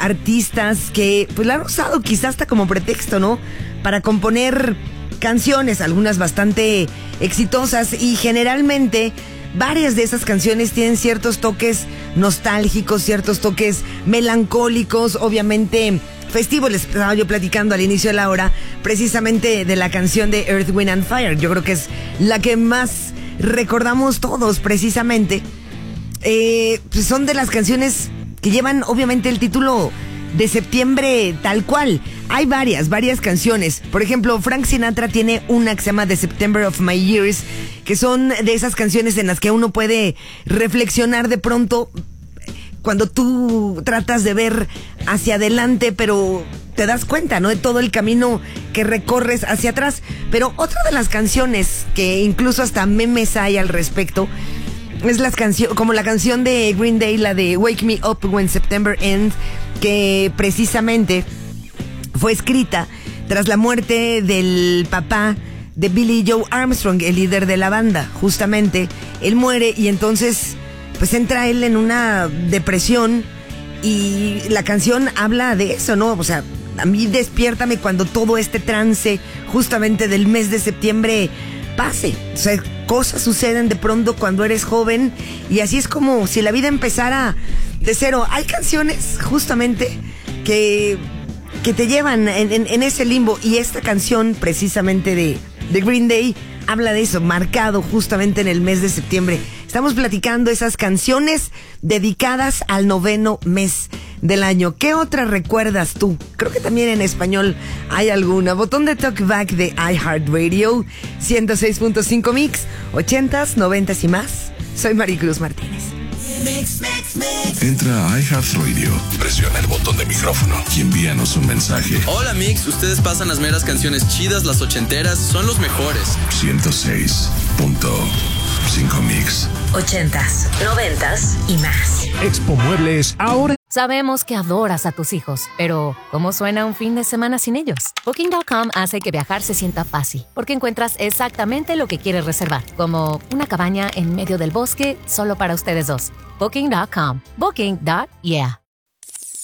artistas que pues la han usado quizás hasta como pretexto, ¿no? Para componer canciones, algunas bastante exitosas, y generalmente varias de esas canciones tienen ciertos toques nostálgicos, ciertos toques melancólicos, obviamente festivos. Les estaba yo platicando al inicio de la hora precisamente de la canción de Earth, Wind and Fire. Yo creo que es la que más recordamos todos precisamente. Pues son de las canciones que llevan obviamente el título de septiembre tal cual. Hay varias canciones. Por ejemplo, Frank Sinatra tiene una que se llama The September of My Years, que son de esas canciones en las que uno puede reflexionar de pronto cuando tú tratas de ver hacia adelante, pero te das cuenta, ¿no? De todo el camino que recorres hacia atrás. Pero otra de las canciones que incluso hasta memes hay al respecto es como la canción de Green Day, la de Wake Me Up When September Ends, que precisamente fue escrita tras la muerte del papá de Billy Joe Armstrong, el líder de la banda. Justamente él muere y entonces pues entra él en una depresión, y la canción habla de eso, ¿no? O sea, a mí despiértame cuando todo este trance justamente del mes de septiembre pase. O sea, cosas suceden de pronto cuando eres joven, y así es como si la vida empezara de cero. Hay canciones justamente que te llevan en ese limbo, y esta canción precisamente de Green Day habla de eso, marcado justamente en el mes de septiembre. Estamos platicando esas canciones dedicadas al 9º mes del año. ¿Qué otra recuerdas tú? Creo que también en español hay alguna. Botón de Talkback de iHeartRadio, 106.5 Mix, 80s, 90s y más. Soy Maricruz Martínez. Entra a iHeartRadio, presiona el botón de micrófono y envíanos un mensaje. Hola Mix, ustedes pasan las meras canciones chidas, las ochenteras, son los mejores. 106.5 Mix. 80s, 90s y más. Expo Muebles ahora. Sabemos que adoras a tus hijos, pero ¿cómo suena un fin de semana sin ellos? Booking.com hace que viajar se sienta fácil, porque encuentras exactamente lo que quieres reservar, como una cabaña en medio del bosque solo para ustedes dos. Booking.com. Booking.yeah.